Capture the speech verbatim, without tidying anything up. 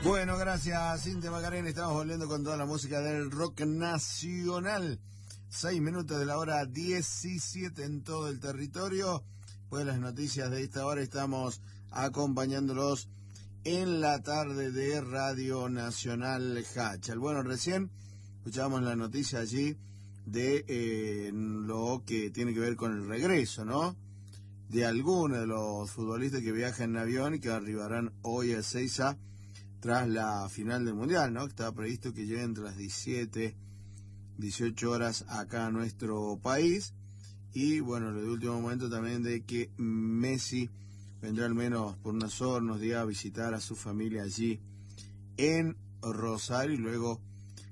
Bueno, gracias, Cintia Macarena. Estamos volviendo con toda la música del rock nacional. Seis minutos de la hora diecisiete en todo el territorio. Pues las noticias de esta hora estamos acompañándolos en la tarde de Radio Nacional Hachal. Bueno, recién escuchábamos la noticia allí de eh, lo que tiene que ver con el regreso, ¿no? De algunos de los futbolistas que viajan en avión y que arribarán hoy a Ezeiza tras la final del Mundial, ¿no? Estaba previsto que lleguen entre las diecisiete, dieciocho horas acá a nuestro país. Y bueno, el último momento también de que Messi vendrá al menos por unas horas, unos días a visitar a su familia allí en Rosario y luego